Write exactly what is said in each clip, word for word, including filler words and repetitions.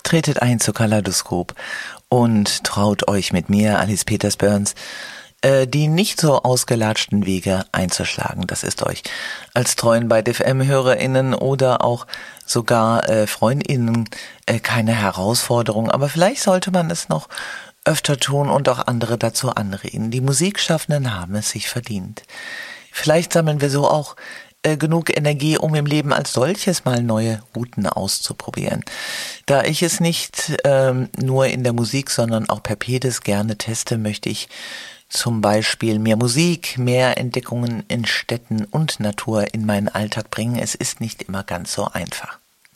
Tretet ein zu Kaleidoskop und traut euch mit mir, Alice Peters-Burns, äh, die nicht so ausgelatschten Wege einzuschlagen. Das ist euch als treuen Byte F M-HörerInnen oder auch sogar äh, FreundInnen äh, keine Herausforderung. Aber vielleicht sollte man es noch öfter tun und auch andere dazu anregen. Die Musikschaffenden haben es sich verdient. Vielleicht sammeln wir so auch äh, genug Energie, um im Leben als solches mal neue Routen auszuprobieren. Da ich es nicht ähm, nur in der Musik, sondern auch per Pedis gerne teste, möchte ich zum Beispiel mehr Musik, mehr Entdeckungen in Städten und Natur in meinen Alltag bringen. Es ist nicht immer ganz so einfach.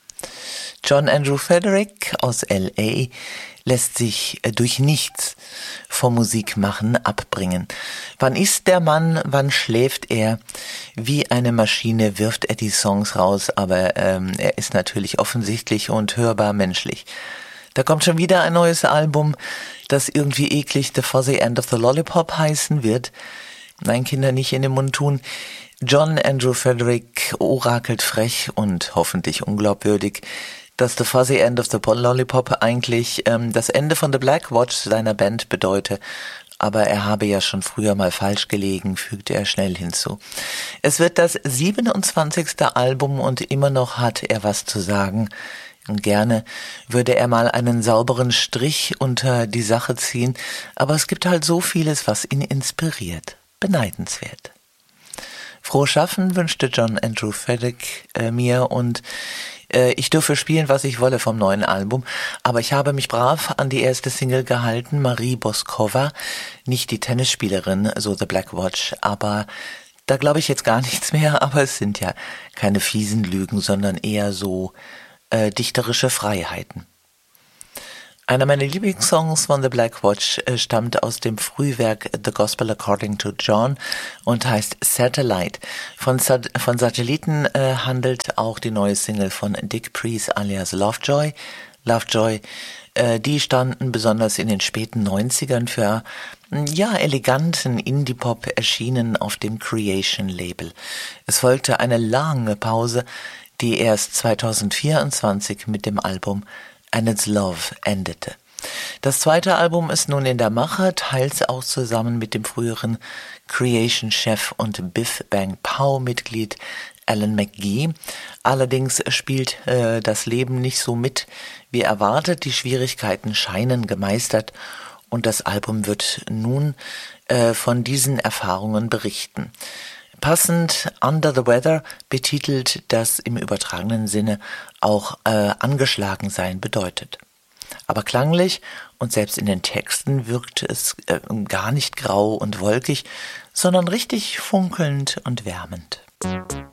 John Andrew Frederick aus L A lässt sich durch nichts vom Musikmachen abbringen. Wann isst der Mann, wann schläft er? Wie eine Maschine wirft er die Songs raus, aber ähm, er ist natürlich offensichtlich und hörbar menschlich. Da kommt schon wieder ein neues Album, das irgendwie eklig The Fuzzy End of the Lollipop heißen wird. Nein, Kinder, nicht in den Mund tun. John Andrew Frederick orakelt frech und hoffentlich unglaubwürdig, dass The Fuzzy End of the Lollipop eigentlich ähm, das Ende von The Black Watch seiner Band bedeute. Aber er habe ja schon früher mal falsch gelegen, fügte er schnell hinzu. Es wird das siebenundzwanzigste Album und immer noch hat er was zu sagen. Und gerne würde er mal einen sauberen Strich unter die Sache ziehen, aber es gibt halt so vieles, was ihn inspiriert. Beneidenswert. Frohes Schaffen wünschte John Andrew Frederick äh, mir und äh, ich dürfe spielen, was ich wolle vom neuen Album, aber ich habe mich brav an die erste Single gehalten, Marie Boskova, nicht die Tennisspielerin, so The Black Watch, aber da glaube ich jetzt gar nichts mehr, aber es sind ja keine fiesen Lügen, sondern eher so äh, dichterische Freiheiten. Einer meiner Lieblingssongs von The Black Watch äh, stammt aus dem Frühwerk The Gospel According to John und heißt Satellite. Von, Sat- von Satelliten äh, handelt auch die neue Single von Dick Priest alias Lovejoy. Lovejoy, äh, die standen besonders in den späten neunzigern für ja eleganten Indie-Pop, erschienen auf dem Creation-Label. Es folgte eine lange Pause, die erst zweitausendvierundzwanzig mit dem Album And It's Love endete. Das zweite Album ist nun in der Mache, teils auch zusammen mit dem früheren Creation-Chef und Biff Bang Pow-Mitglied Alan McGee. Allerdings spielt äh, das Leben nicht so mit wie erwartet. Die Schwierigkeiten scheinen gemeistert und das Album wird nun äh, von diesen Erfahrungen berichten. Passend Under the Weather betitelt, das im übertragenen Sinne auch äh, angeschlagen sein bedeutet. Aber klanglich und selbst in den Texten wirkt es äh, gar nicht grau und wolkig, sondern richtig funkelnd und wärmend.